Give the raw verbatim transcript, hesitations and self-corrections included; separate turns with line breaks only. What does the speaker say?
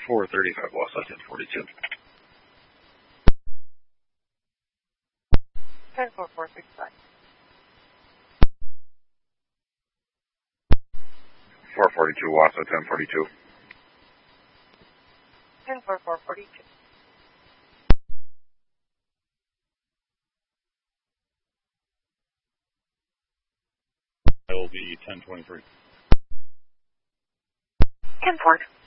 four thirty-five Wausau, ten forty-two.
ten four four six five.
four forty-two Wausau, ten forty-two.
ten four four forty-two.
I will be ten twenty-three.
ten four.